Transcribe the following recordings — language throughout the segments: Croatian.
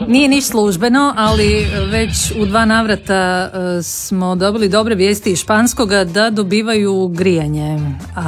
Nije niš službeno, ali već u 2 navrata smo dobili dobre vijesti iz španskoga da dobivaju grijanje.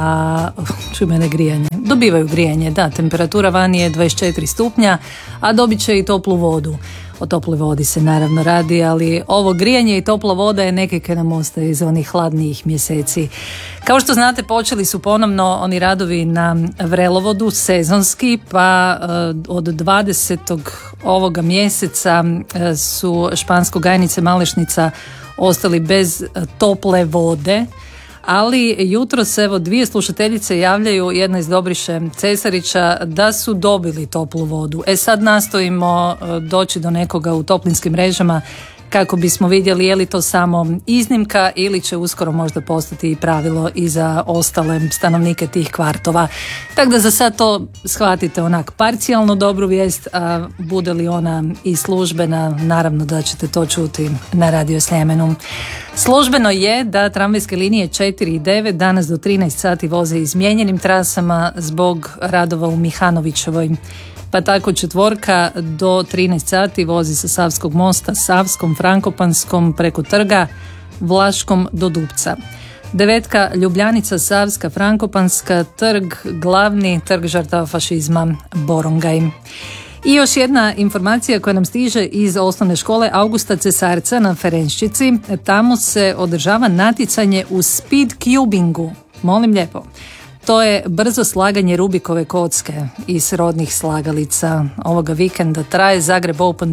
Dobivaju grijanje, da, temperatura vani je 24 stupnja, a dobit će i toplu vodu. O toploj vodi se naravno radi, ali ovo grijanje i topla voda je neke koje nam ostaje iz onih hladnijih mjeseci. Kao što znate, počeli su ponovno oni radovi na vrelovodu, sezonski, pa od 20. ovoga mjeseca su Špansko-Gajnice Malešnica ostali bez tople vode. Ali jutros evo 2 slušateljice javljaju, jedna iz Dobriše Cesarića, da su dobili toplu vodu. Sad nastojimo doći do nekoga u toplinskim mrežama kako bismo vidjeli je li to samo iznimka ili će uskoro možda postati i pravilo i za ostale stanovnike tih kvartova. Tako da za sad to shvatite onak parcijalno dobru vijest, a bude li ona i službena, naravno da ćete to čuti na Radio Sljemenu. Službeno je da tramvajske linije 4 i 9 danas do 13 sati voze izmijenjenim trasama zbog radova u Mihanovićevoj. Pa tako 4 do 13 sati vozi sa Savskog mosta, Savskom, Frankopanskom preko trga, Vlaškom do Dupca. 9 Ljubljanica, Savska, Frankopanska, trg, glavni trg žrtava fašizma, Borongaj. I još jedna informacija koja nam stiže iz osnovne škole Augusta Cesarca na Ferenščici. Tamo se održava natjecanje u speed cubingu. Molim lijepo. To je brzo slaganje Rubikove kocke iz rodnih slagalica. Ovoga vikenda traje Zagreb Open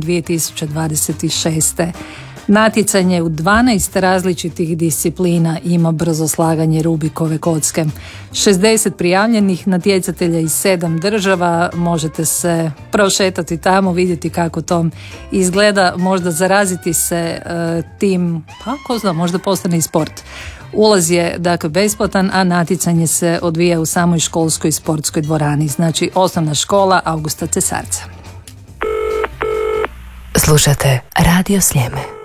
2026. Natjecanje u 12 različitih disciplina ima brzo slaganje Rubikove kocke. 60 prijavljenih natjecatelja iz 7 država. Možete se prošetati tamo, vidjeti kako to izgleda, možda zaraziti se tim, pa ko zna, možda postane i sport. Ulaz je dakle besplatan, a natjecanje se odvija u samoj školskoj sportskoj dvorani, znači osnovna škola Augusta Cesarca. Slušate Radio Sljeme.